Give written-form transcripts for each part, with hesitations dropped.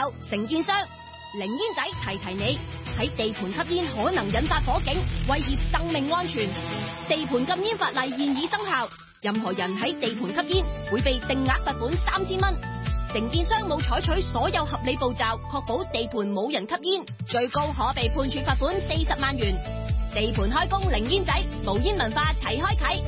有承建商零煙仔提提你，喺地盤吸煙可能引發火警，威脅生命安全。地盤禁煙法例現已生效，任何人喺地盤吸煙會被定額罰款3000蚊。承建商冇採取所有合理步驟，確保地盤冇人吸煙，最高可被判處罰款40萬元。地盤開工零煙仔，無煙文化齊開啟。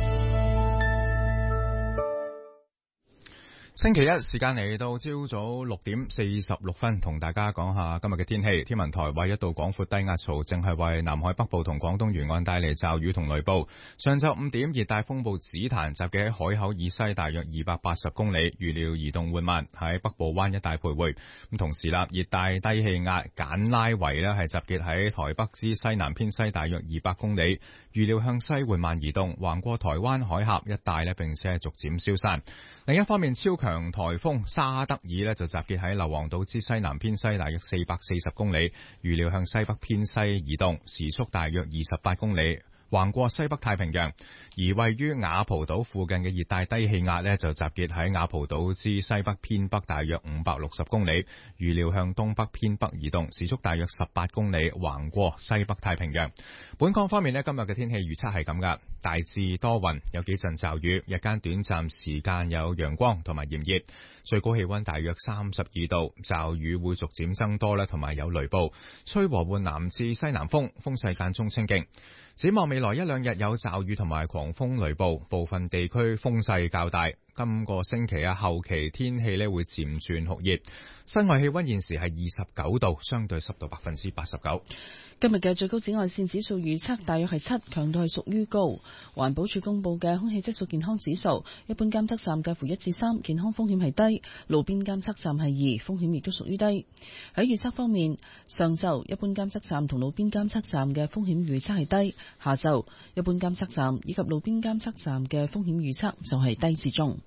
星期一時間嚟到朝早6點46分，同大家講下今日嘅天氣。天文台話一道廣闊低壓槽正係為南海北部同廣東沿岸帶嚟驟雨同雷暴。上晝5點，熱帶風暴紫檀集結喺海口以西大約280公里，預料移動緩慢，喺北部灣一帶徘徊。咁同時啦，熱帶低氣壓簡拉維呢係集結喺台北之西南偏西大約200公里，預料向西緩慢移動，橫過台灣海峽一帶呢，並且係逐漸消散。另一方面，超強颱風沙德爾呢就集結喺硫磺島之西南偏西大約440公里，預料向西北偏西移動，時速大約28公里，橫過西北太平洋。而位於雅蒲島附近嘅熱帶低氣壓呢就集結喺雅蒲島之西北偏北大約560公里，預料向東北偏北移動，時速大約18公里，橫過西北太平洋。本港方面呢，今日嘅天氣預測係咁噶，大致多雲，有幾陣驟雨，日間短暫時間有陽光同埋炎熱，最高氣溫大約32度，驟雨會逐漸增多啦，同埋有雷暴，吹和緩南至西南風，風勢間中清勁。展望未來一兩日有驟雨同埋狂風雷暴，部分地區風勢較大。今個星期後期天氣會漸轉酷熱，室外氣溫現時係29度，相對濕度89%。 今日嘅最高紫外線指數預測大約係7，強度係屬於高。環保署公布嘅空氣質素健康指數，一般監測站介乎1至3，健康風險係低；路邊監測站係2，風險亦都屬於低。喺預測方面，上晝一般監測站同路邊監測站嘅風險預測係低，下晝一般監測站以及路邊監測站嘅風險預測就係低至中。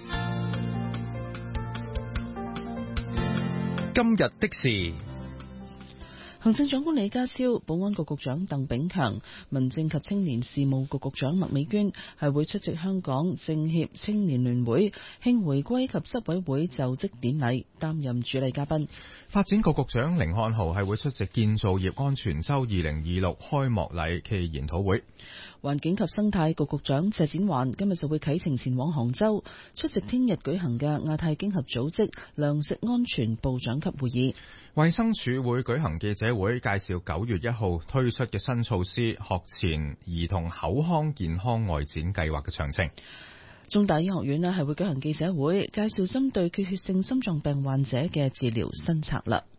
今日的事， 行政長官李家超、保安局局長鄧炳強、民政及青年事務局局長麥美娟係會出席香港政協青年聯會慶回歸及執委會就職典禮，擔任主禮嘉賓。 發展局局長甯漢豪係會出席建造業安全周2026開幕禮暨研討會。 環境及生態局局長謝展寰今日就會啟程前往杭州，出席聽日舉行嘅亞太經合組織糧食安全部長級會議。 衛生署會舉行記者會，介紹9月1號推出嘅新措施——學前兒童口腔健康外展計劃嘅詳情。 中大醫學院係會舉行記者會，介紹針對缺血性心臟病患者嘅治療新策略。